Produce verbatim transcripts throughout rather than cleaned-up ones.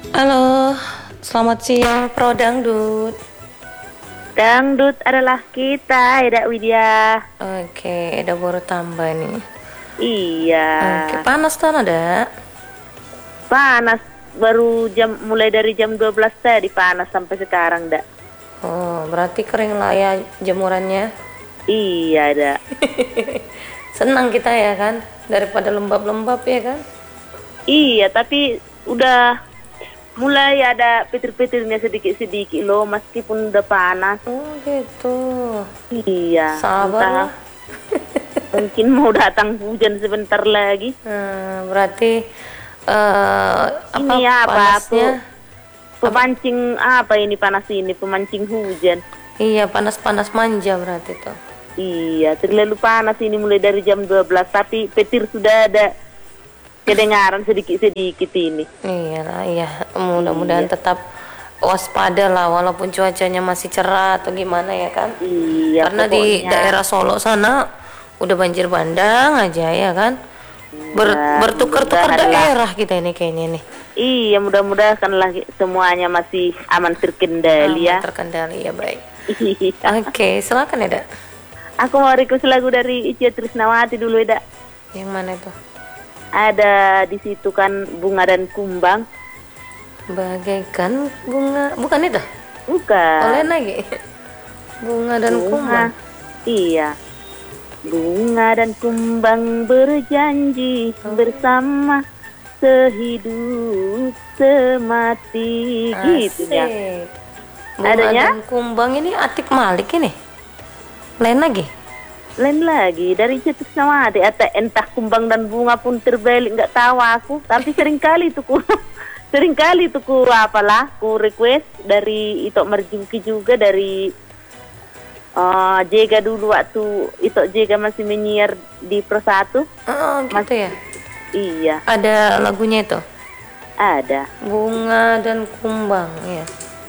Halo, selamat siang Pro Dangdut. Dangdut adalah kita, Eda Widya. Oke, ada baru tambah nih. Iya. Oke, panas kan ada? Panas baru jam mulai dari jam dua belas tadi panas sampai sekarang, Dak. Oh, berarti kering lah ya jemurannya. Iya, Dak. Senang kita ya kan, daripada lembab-lembab ya kan? Iya, tapi udah mulai ada petir-petirnya sedikit-sedikit loh, meskipun udah panas. Oh gitu. Iya. Sabar entah, lah. Mungkin mau datang hujan sebentar lagi. Hmm, berarti eh apa Ini apa? panasnya? Pe- Pemancing apa ini panas ini? Pemancing hujan. Iya, panas-panas manja berarti tuh. Iya, terlalu panas ini mulai dari jam dua belas, tapi petir sudah ada kedengaran sedikit-sedikit ini. Iyalah, iya. Mudah-mudahan Iya. tetap waspada lah walaupun cuacanya masih cerah atau gimana ya kan. Iya, Karena di pokoknya. daerah Solo sana udah banjir bandang aja ya kan. Ber, Iya, bertukar-tukar mudah-mudahan lah. daerah kita ini kayaknya nih. Iya, mudah-mudahan lah semuanya masih aman terkendali Aman ya. terkendali ya, baik. Iya. Oke, silakan ya, Dak. Aku mau request lagu dari Ica Trisnawati dulu ya, Dak. Yang mana itu? Ada di situ kan Bunga dan Kumbang. Bagaikan bunga, bukan itu? Bukan. Oleh lagi. Bunga dan Bunga. kumbang. Iya. Bunga dan kumbang berjanji bersama sehidup semati, gitu ya. Asik. Bunga Adanya? dan kumbang ini Atik Malik ini. Lain lagi. Lain lagi dari Cetus Nawati, atau entah kumbang dan bunga pun terbalik, nggak tahu aku. Tapi sering kali tuh ku, sering kali tuh ku apalah, ku request dari Itok Marjuki juga, dari uh, Jega dulu waktu Itok Jega masih menyiar di Pro satu. Oh, gitu Mas- ya. Iya, Ada lagunya itu. ada. Bunga dan kumbang ya.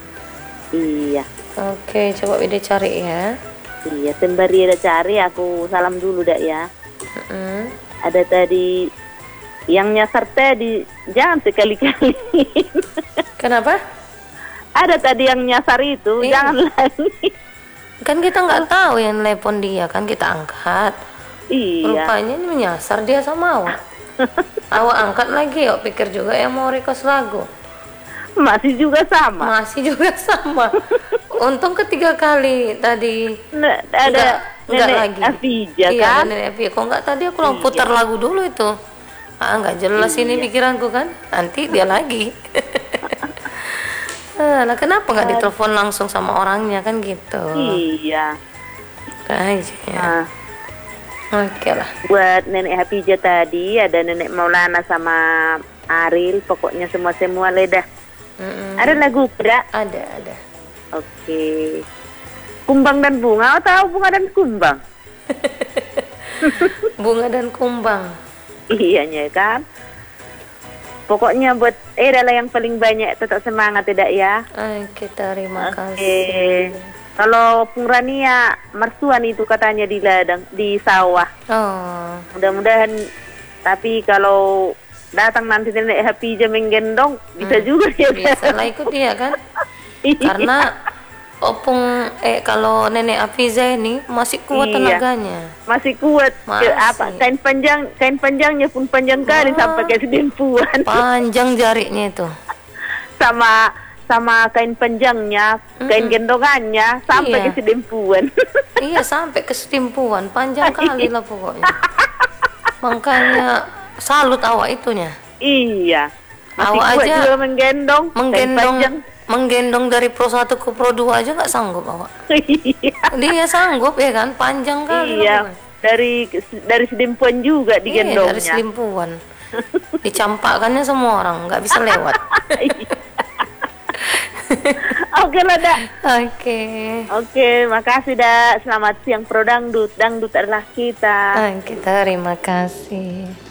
Iya, Oke, coba Wida cari ya. iya. Sembari ada cari, aku salam dulu dak ya. Mm-mm. Ada tadi yang nyasar tadi, jangan sekali-kali. Kenapa? Ada tadi yang nyasar itu, Iya. jangan lagi. Kan kita nggak tahu yang telepon dia, kan kita angkat. Iya, Rupanya ini menyasar dia sama awak. Awak angkat lagi, yuk pikir juga yang mau request lagu. masih juga sama. Masih juga sama. Untung ketiga kali tadi. Nah, Enggak, ada enggak nenek lagi. Afija Iya, kan? ada Nenek Afija. Kok enggak tadi aku mau Iya. putar lagu dulu itu. Ah, enggak jelas ini Iya. pikiranku kan. Nanti dia lagi. Ah, lah kenapa enggak ditelepon langsung sama orangnya kan gitu. Iya. Aja ya. Nah, Oke lah. buat nenek Hafija tadi ada nenek Maulana sama Aril, pokoknya semua-semua ledah. Mm-mm. Ada lagu tidak? Ada, ada. Oke. Kumbang dan bunga, atau bunga dan kumbang? Bunga dan kumbang. Iyanya kan. Pokoknya buat eh adalah yang paling banyak, tetap semangat tidak ya? Oke, terima Oke. kasih. Kalau Pung Rania mersuan itu katanya di ladang, di sawah. Oh, Mudah-mudahan, tapi kalau datang nanti nenek Hafija menggendong, bisa juga dia. bisa lah ikut dia kan. Iya. Karena opung eh kalau Nenek Afiza ini masih kuat Iya. tenaganya. Masih kuat. Masih. Ke- apa kain panjang, kain panjangnya pun panjang kali Wah. sampai ke sedempuan. Panjang jarinya itu. sama sama kain panjangnya, kain gendongannya sampai Iya. ke sedempuan. Iya, sampai ke setimpuan, panjang kali lah pokoknya. Makanya salut awak itunya. Iya. Masih Awak kuat aja juga menggendong, kain Menggendong panjang. menggendong dari Pro satu ke Pro dua aja nggak sanggup awak. Iya. Dia sanggup ya kan, panjang kali lah Iya. pokoknya. Dari dari sedempuan juga Iya, digendongnya. dari selimpuan. Dicampakkannya semua orang, nggak bisa lewat. Oke lah, Dak. Oke. Oke, makasih, Dak. Selamat siang Pro Dangdut. Dangdut adalah kita. Oke, terima kasih.